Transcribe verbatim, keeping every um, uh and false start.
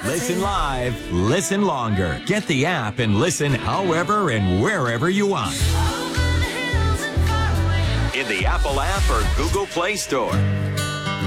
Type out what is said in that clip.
Listen live, listen longer. Get the app and listen however and wherever you want. In the Apple app or Google Play Store.